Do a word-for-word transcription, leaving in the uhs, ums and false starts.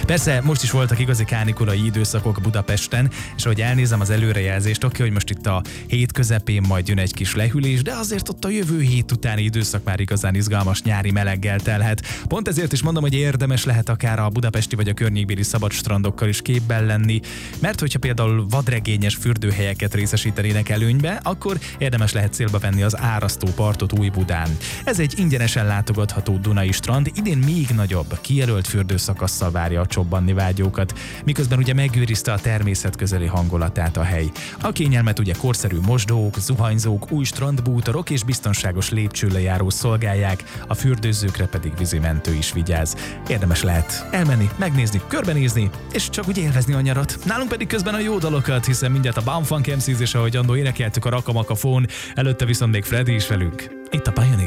Persze most is voltak igazi kánikulai időszakok Budapesten, és ahogy elnézem az előrejelzést, oké, hogy most itt a hét közepén majd jön egy kis lehűlés, de azért ott a jövő hét utáni időszak már igazán izgalmas nyári meleggel telhet. Pont ezért is mondom, hogy érdemes lehet akár a budapesti vagy a környékbéli szabad strandokkal is képben lenni, mert hogyha például vadregényes fürdőhelyeket részesítenének előnybe, akkor érdemes lehet célba venni az árasztó partot Újbudán. Ez egy ingyenesen látogatható Dunai strand, idén még nagyobb, kijelölt fürdőszakasszal várja a csobbanni vágyókat, miközben ugye megőrizte a természet közeli hangulatát a hely. A kényelmet ugye korszerű mosdók, zuhanyzók, új strandbútorok és biztonságos lépcsőlejáró szolgálják, a fürdőzőkre pedig vízimentő is vigyáz. Érdemes lehet elmenni, megnézni, körbenézni, és csak úgy élvezni a nyarat. Nálunk pedig közben a jó dalokat, hiszen mindjárt a Bumfunk em cé-z és ahogy annó énekeltük a Rakamaka Fón, előtte viszont még Freddy is velünk. Itt a Pioneer